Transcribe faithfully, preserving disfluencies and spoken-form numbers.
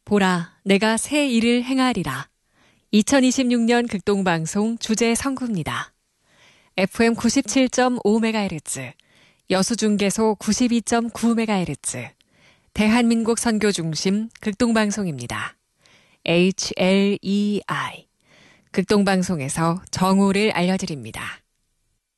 보라, 내가 새 일을 행하리라. 이천이십육 년 극동방송 주제 선구입니다. 에프엠 구십칠 점 오 메가헤르츠, 여수중계소 구십이 점 구 메가헤르츠, 대한민국 선교중심 극동방송입니다. 에이치 엘 이 아이, 극동방송에서 정오를 알려드립니다.